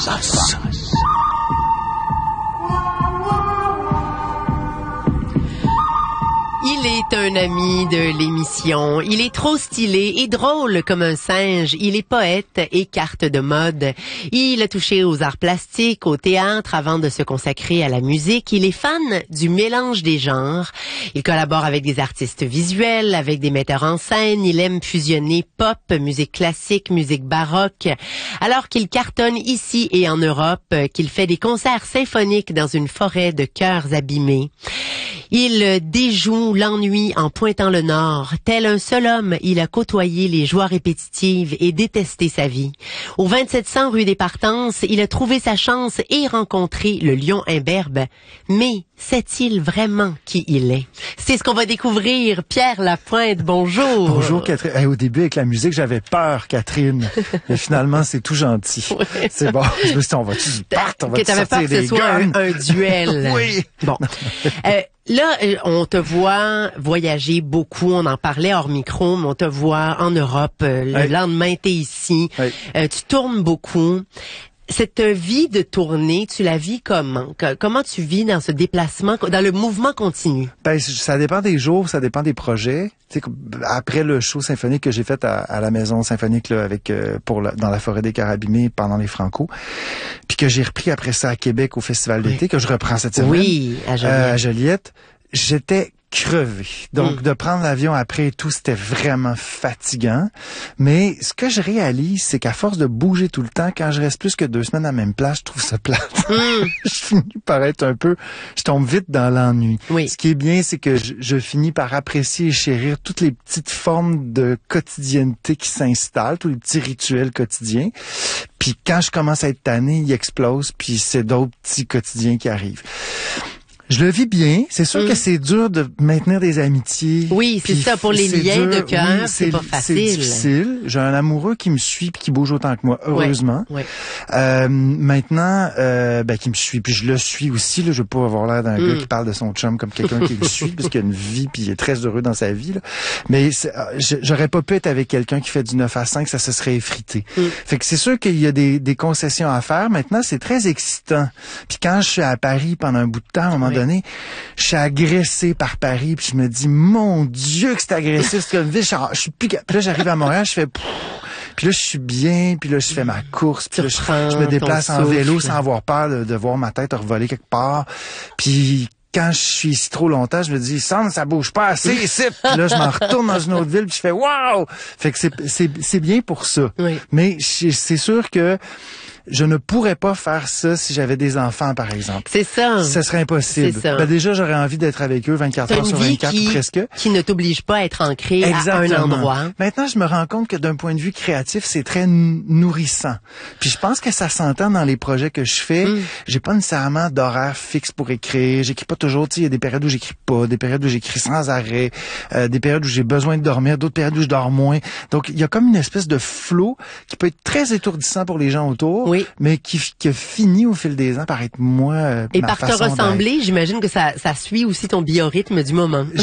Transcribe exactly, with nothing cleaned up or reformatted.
Il est un ami de l'émission. Il est trop stylé et drôle comme un singe. Il est poète et carte de mode. Il a touché aux arts plastiques, au théâtre avant de se consacrer à la musique. Il est fan du mélange des genres. Il collabore avec des artistes visuels, avec des metteurs en scène. Il aime fusionner pop, musique classique, musique baroque. Alors qu'il cartonne ici et en Europe, qu'il fait des concerts symphoniques dans une forêt de cœurs abîmés. Il déjoue l'ennui en pointant le nord. Tel un seul homme, il a côtoyé les joies répétitives et détesté sa vie. Au vingt-sept cents rue des Partences, il a trouvé sa chance et rencontré le lion imberbe. Mais sait-il vraiment qui il est? C'est ce qu'on va découvrir. Pierre Lapointe, bonjour. Bonjour Catherine. Hey, au début, avec la musique, j'avais peur, Catherine. Mais finalement, c'est tout gentil. Ouais. C'est bon. Je me suis dit, on va-tu y partir? On va-tu sortir peur que des ce soit un, un duel. Oui. Bon. Euh, Là, on te voit voyager beaucoup, on en parlait hors micro, mais on te voit en Europe, le oui. lendemain t'es ici, oui. euh, tu tournes beaucoup. Cette vie de tournée, tu la vis comment? Comment tu vis dans ce déplacement, dans le mouvement continu? Ben, ça dépend des jours, ça dépend des projets. Tu sais, après le show symphonique que j'ai fait à, à la Maison symphonique là, avec euh, pour la, dans la forêt des Carabinés pendant les Franco, puis que j'ai repris après ça à Québec au Festival d'été, oui. que je reprends cette semaine. Oui, à Joliette. Euh, à Joliette, j'étais crevé. Donc, mm. de prendre l'avion après et tout, c'était vraiment fatigant. Mais ce que je réalise, c'est qu'à force de bouger tout le temps, quand je reste plus que deux semaines à la même place, je trouve ça plate. Mm. je finis par être un peu... Je tombe vite dans l'ennui. Oui. Ce qui est bien, c'est que je, je finis par apprécier et chérir toutes les petites formes de quotidienneté qui s'installent, tous les petits rituels quotidiens. Puis quand je commence à être tanné, ils explosent, puis c'est d'autres petits quotidiens qui arrivent. Je le vis bien. C'est sûr mmh. que c'est dur de maintenir des amitiés. Oui, c'est ça. Pour les liens dur. de cœur, oui, c'est pas facile. C'est difficile. J'ai un amoureux qui me suit puis qui bouge autant que moi, heureusement. Ouais, ouais. Euh, maintenant, euh, ben, qui me suit. Puis je le suis aussi. Là, je veux pas avoir l'air d'un mmh. gars qui parle de son chum comme quelqu'un qui le suit parce qu'il a une vie puis il est très heureux dans sa vie. Là. Mais j'aurais pas pu être avec quelqu'un qui fait du neuf à cinq, ça se serait effrité. Mmh. Fait que c'est sûr qu'il y a des, des concessions à faire. Maintenant, c'est très excitant. Puis quand je suis à Paris pendant un bout de temps, à un moment oui. donné, je suis agressé par Paris, puis je me dis, mon Dieu que c'est agressif, c'est comme ville, je, je suis plus... Puis là, j'arrive à Montréal, je fais... Puis là, je suis bien, puis là, je fais ma course, puis là, je, je me déplace en vélo sans avoir peur de, de voir ma tête revoler quelque part. Puis quand je suis ici trop longtemps, je me dis, Sandre, ça bouge pas assez ici. Puis là, je m'en retourne dans une autre ville, puis je fais, waouh! Fait que c'est, c'est, c'est bien pour ça. Oui. Mais c'est sûr que je ne pourrais pas faire ça si j'avais des enfants, par exemple. C'est ça. Ce serait impossible. C'est ça. Ben déjà, j'aurais envie d'être avec eux vingt-quatre heures sur vingt-quatre, qui, presque. Qui ne t'oblige pas à être ancré Exactement. à un endroit. Maintenant, je me rends compte que d'un point de vue créatif, c'est très nourrissant. Puis je pense que ça s'entend dans les projets que je fais. Mm. J'ai pas nécessairement d'horaire fixe pour écrire. J'écris pas toujours. Tu sais, il y a des périodes où j'écris pas, des périodes où j'écris sans arrêt, euh, des périodes où j'ai besoin de dormir, d'autres périodes où je dors moins. Donc, il y a comme une espèce de flow qui peut être très étourdissant pour les gens autour, oui. mais qui qui a fini au fil des ans par être moi. Euh, Et ma par te ressembler, j'imagine que ça, ça suit aussi ton biorhythme du moment.